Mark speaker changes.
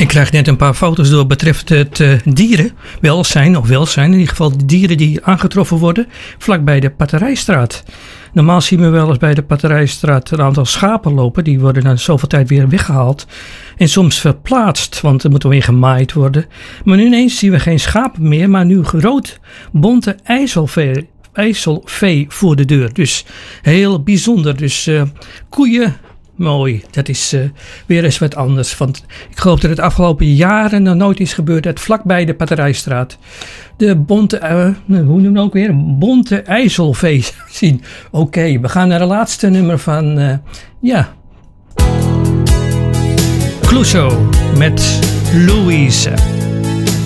Speaker 1: Ik krijg net een paar foto's door betreft het dierenwelzijn, in ieder geval de dieren die aangetroffen worden, vlakbij de Batterijstraat. Normaal zien we wel eens bij de Batterijstraat een aantal schapen lopen, die worden na zoveel tijd weer weggehaald en soms verplaatst, want er moet weer gemaaid worden. Maar nu ineens zien we geen schapen meer, maar nu groot bonte ijsselvee voor de deur. Dus heel bijzonder. Dus koeien, mooi. Dat is weer eens wat anders. Want ik geloof dat het afgelopen jaren nog nooit is gebeurd dat vlakbij de Batterijstraat de bonte, hoe noemen we ook weer? Bonte ijsselvee zien. Oké, we gaan naar het laatste nummer van, Clouseau met Louise.